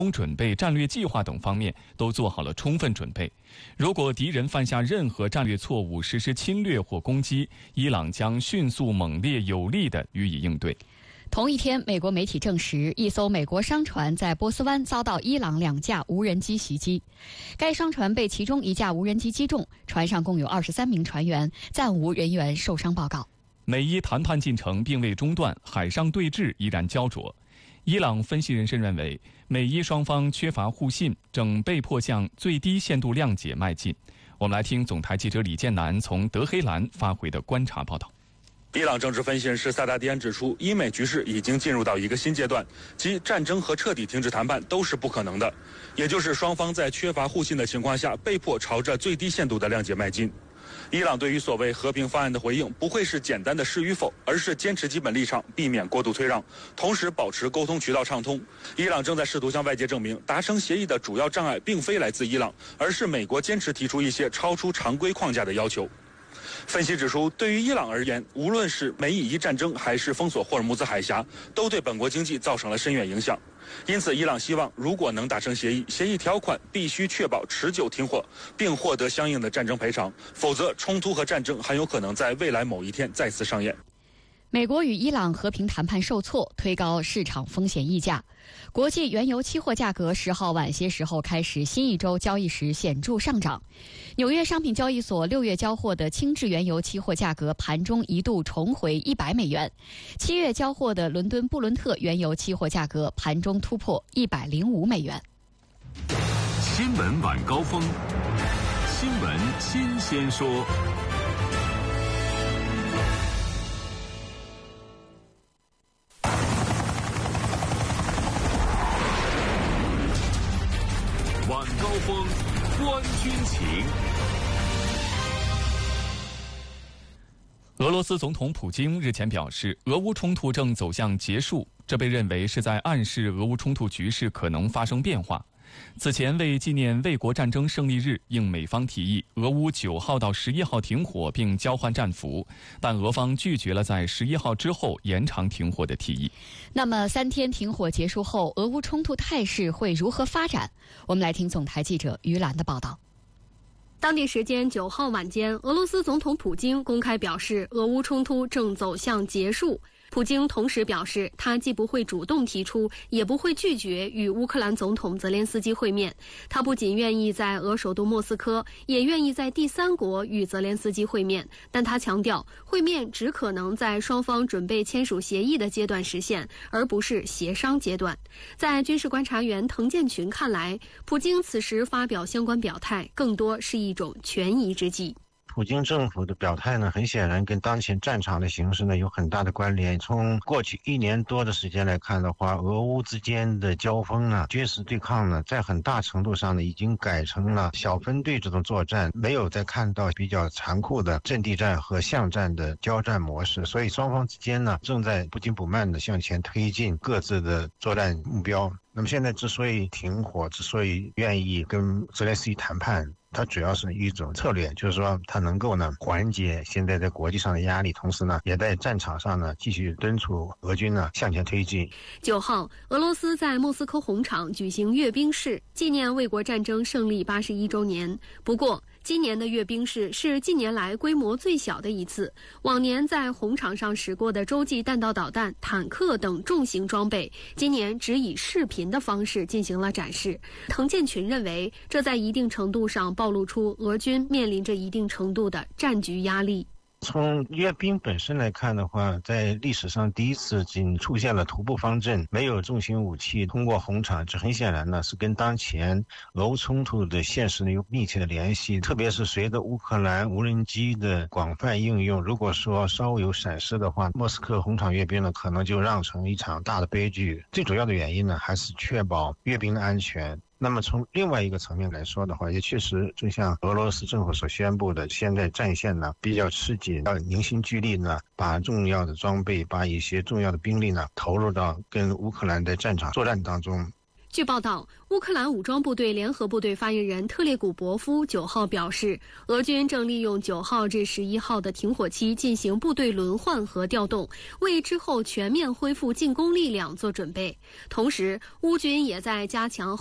准备、战略计划等方面都做好了充分准备。如果敌人犯下任何战略错误，实施侵略或攻击，伊朗将迅速、猛烈、有力地予以应对。 同一天，美国媒体证实，一艘美国商船在波斯湾遭到伊朗2架无人机袭击，该商船被其中1架无人机击中，船上共有23名船员，暂无人员受伤报告。 美伊谈判进程并未中断，海上对峙依然焦灼。伊朗分析人士认为，美伊双方缺乏互信，正被迫向最低限度谅解迈进。我们来听总台记者李建南从德黑兰发回的观察报道。 伊朗政治分析人士萨达迪安指出，伊美局势已经进入到一个新阶段，即战争和彻底停止谈判都是不可能的，也就是双方在缺乏互信的情况下，被迫朝着最低限度的谅解迈进。伊朗对于所谓和平方案的回应不会是简单的是与否，而是坚持基本立场，避免过度退让，同时保持沟通渠道畅通。伊朗正在试图向外界证明，达成协议的主要障碍并非来自伊朗，而是美国坚持提出一些超出常规框架的要求。分析指出，对于伊朗而言，无论是美以伊战争还是封锁霍尔木兹海峡，都对本国经济造成了深远影响。因此，伊朗希望如果能达成协议，协议条款必须确保持久停火，并获得相应的战争赔偿，否则冲突和战争很有可能在未来某一天再次上演。 美国与伊朗和平谈判受挫，推高市场风险溢价。国际原油期货价格10号晚些时候开始新一周交易时显著上涨。纽约商品交易所6月交货的轻质原油期货价格盘中一度重回$100。7月交货的伦敦布伦特原油期货价格盘中突破$105。 新闻晚高峰，新闻新鲜说。晚高峰，观军情。 俄罗斯总统普京日前表示，俄乌冲突正走向结束，这被认为是在暗示俄乌冲突局势可能发生变化。此前，为纪念卫国战争胜利日，应美方提议，俄乌9号到11号停火并交换战俘，但俄方拒绝了在11号之后延长停火的提议。 那么3天停火结束后，俄乌冲突态势会如何发展？我们来听总台记者于兰的报道。 当地时间9号晚间，俄罗斯总统普京公开表示，俄乌冲突正走向结束。普京同时表示，他既不会主动提出，也不会拒绝与乌克兰总统泽连斯基会面。他不仅愿意在俄首都莫斯科，也愿意在第三国与泽连斯基会面，但他强调，会面只可能在双方准备签署协议的阶段实现，而不是协商阶段。在军事观察员滕建群看来，普京此时发表相关表态，更多是一种权宜之计。 普京政府的表态呢，很显然跟当前战场的形势呢有很大的关联。从过去1年多的时间来看的话，俄乌之间的交锋呢，军事对抗呢，在很大程度上呢，已经改成了小分队这种作战，没有再看到比较残酷的阵地战和巷战的交战模式。所以双方之间呢，正在不紧不慢地向前推进各自的作战目标。那么现在之所以停火，之所以愿意跟泽连斯基谈判，它主要是一种策略，就是说它能够呢缓解现在在国际上的压力，同时呢也在战场上呢继续敦促俄军呢向前推进。 9号，俄罗斯在莫斯科红场举行阅兵式，纪念卫国战争胜利81周年。不过，今年的阅兵式是近年来规模最小的一次。往年在红场上驶过的洲际弹道导弹、坦克等重型装备，今年只以视频的方式进行了展示。滕建群认为，这在一定程度上暴露出俄军面临着一定程度的战局压力。 从阅兵本身来看的话，在历史上第一次仅出现了徒步方阵，没有重型武器通过红场，这很显然呢是跟当前俄乌冲突的现实呢有密切的联系。特别是随着乌克兰无人机的广泛应用，如果说稍微有闪失的话，莫斯科红场阅兵呢可能就酿成一场大的悲剧。最主要的原因呢还是确保阅兵的安全。那么从另外一个层面来说的话，也确实正像俄罗斯政府所宣布的，现在战线呢比较吃紧，要凝心聚力呢，把重要的装备，把一些重要的兵力呢投入到跟乌克兰在战场作战当中。 据报道，乌克兰武装部队联合部队发言人特列古伯夫9号表示，俄军正利用9号至11号的停火期进行部队轮换和调动，为之后全面恢复进攻力量做准备。同时，乌军也在加强